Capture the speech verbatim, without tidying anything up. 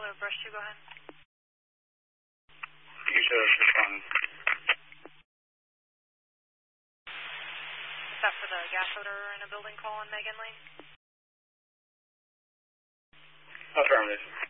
Uh, brush two, go ahead. You should respond. Is that for the gas odor in a building call on Megan Lane? Affirmative.